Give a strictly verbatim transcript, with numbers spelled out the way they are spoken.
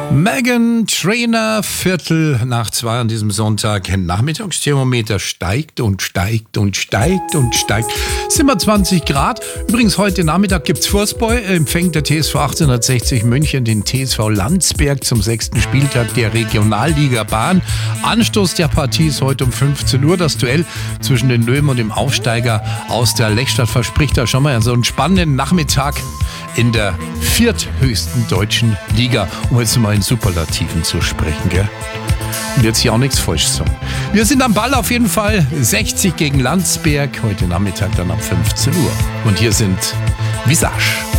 Meghan Trainor, Viertel nach zwei an diesem Sonntag. Nachmittagsthermometer steigt und steigt und steigt und steigt. Es sind immer zwanzig Grad. Übrigens, heute Nachmittag gibt's Fußball. Empfängt der T S V achtzehnhundertsechzig München den T S V Landsberg zum sechsten Spieltag der Regionalliga Bahn. Anstoß der Partie ist heute um fünfzehn Uhr. Das Duell zwischen den Löwen und dem Aufsteiger aus der Lechstadt verspricht da schon mal so einen spannenden Nachmittag in der vierthöchsten deutschen Liga, um jetzt mal in Superlativen zu sprechen, gell? Und jetzt hier auch nichts falsch sagen. Wir sind am Ball auf jeden Fall. sechzig gegen Landsberg, heute Nachmittag dann ab fünfzehn Uhr. Und hier sind Visage.